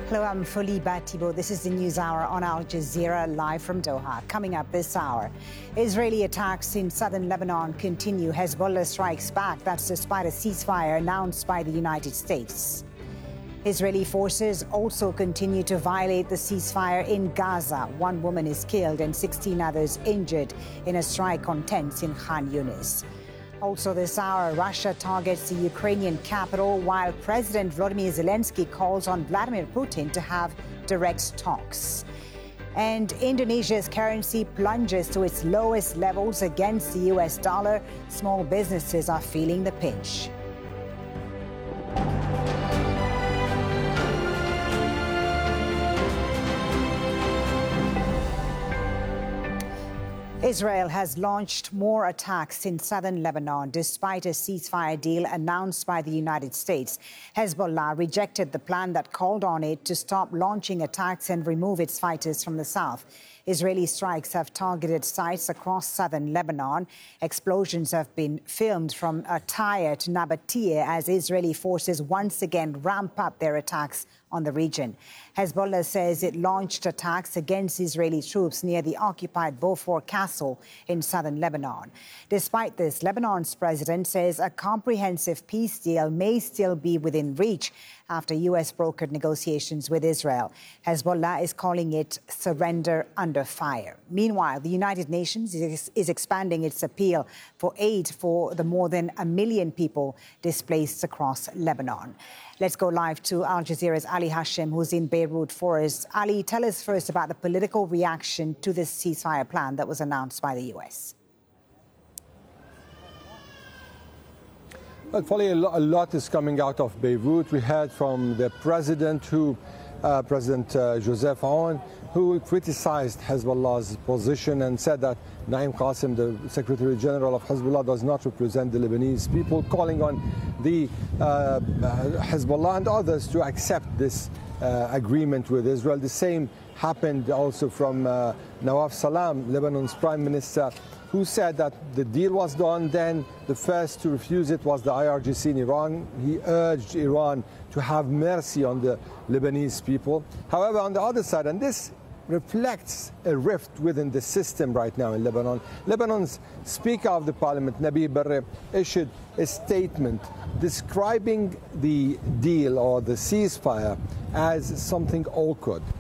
Hello, I'm Foliba Thibault. This is the News Hour on Al Jazeera, live from Doha. Coming up this hour, Israeli attacks in southern Lebanon continue. Hezbollah strikes back. That's despite a ceasefire announced by the United States. Israeli forces also continue to violate the ceasefire in Gaza. One woman is killed and 16 others injured in a strike on tents in Khan Yunis. Also this hour, Russia targets the Ukrainian capital while President Volodymyr Zelensky calls on Vladimir Putin to have direct talks. And Indonesia's currency plunges to its lowest levels against the US dollar. Small businesses are feeling the pinch. Israel has launched more attacks in southern Lebanon despite a ceasefire deal announced by the United States. Hezbollah rejected the plan that called on it to stop launching attacks and remove its fighters from the south. Israeli strikes have targeted sites across southern Lebanon. Explosions have been filmed from Tyre to Nabatea as Israeli forces once again ramp up their attacks on the region. Hezbollah says it launched attacks against Israeli troops near the occupied Beaufort Castle in southern Lebanon. Despite this, Lebanon's president says a comprehensive peace deal may still be within reach after U.S. brokered negotiations with Israel. Hezbollah is calling it surrender under fire. Meanwhile, the United Nations is expanding its appeal for aid for the more than 1 million people displaced across Lebanon. Let's go live to Al Jazeera's Ali Hashim, who's in Beirut for us. Ali, tell us first about the political reaction to this ceasefire plan that was announced by the U.S. Well, probably a lot is coming out of Beirut. We heard from the president, President Joseph Aoun, who criticized Hezbollah's position and said that Naim Qassem, the Secretary General of Hezbollah, does not represent the Lebanese people, calling on the Hezbollah and others to accept this agreement with Israel. The same happened also from Nawaf Salam, Lebanon's prime minister, who said that the deal was done. Then the first to refuse it was the IRGC in Iran. He urged Iran to have mercy on the Lebanese people. However, on the other side, and this reflects a rift within the system right now in Lebanon, Lebanon's Speaker of the Parliament, Nabih Berri, issued a statement describing the deal or the ceasefire as something awkward.